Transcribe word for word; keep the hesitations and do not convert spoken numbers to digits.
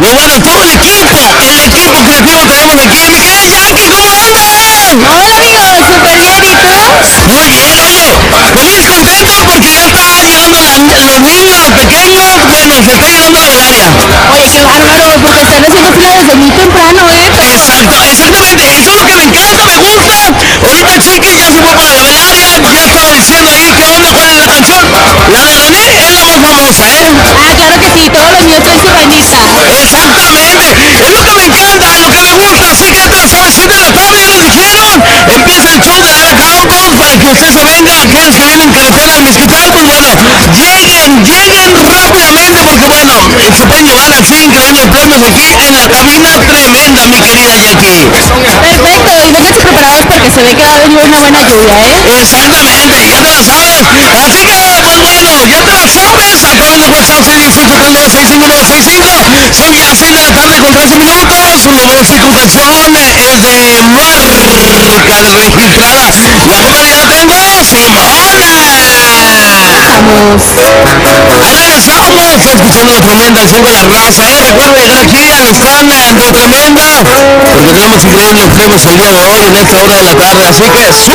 Y bueno, todo el equipo, el equipo creativo tenemos aquí. Mi querida Jackie, ¿cómo andas? Hola amigos, súper bien, ¿y tú? Muy bien, oye, feliz, contento porque ya está llegando la, los niños pequeños, bueno, se está llegando la Bavaria. Oye, qué bárbaro, porque están haciendo fila desde muy temprano, ¿eh? Pero... Exacto, exactamente, eso es lo que me encanta, me gusta. Ahorita Chiqui ya se fue para la Bavaria, ya estaba diciendo ahí que onda, cuál es la canción. La de René es la más famosa, ¿eh? Ah, claro que sí, todos los niños traen su ranita. Exactamente, es lo que me encanta, lo que me gusta, así que esta es las siete de la tarde, ya lo dijeron, empieza el show de Ana Campos para que usted se venga, aquellos que vienen en carretera al Mezquital, pues bueno, lleguen, lleguen rápidamente porque bueno, se pueden llevar así increíbles premios aquí en la cabina tremenda, mi querida Jackie. Perfecto, y vénganse preparados porque se ve que va a venir una buena lluvia, ¿eh? Exactamente, ya te la sabes. Así que, pues bueno, ya te la sabes. A través de WhatsApp seis diez chocando a seis cinco nueve seis cinco. Son ya seis de la tarde con trece minutos. Un número de circunstanción es de marca registrada. Y a poco ya la tengo, Simona. Vamos. Ahí regresamos, está escuchando la tremenda, el show de la raza, ¿eh? Recuerda llegar aquí al stand de la tremenda, porque tenemos increíbles premios el día de hoy en esta hora de la tarde, así que